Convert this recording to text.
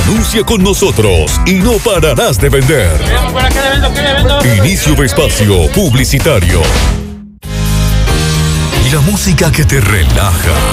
Anuncia con nosotros y no pararás de vender. Inicio de espacio publicitario. Y la música que te relaja.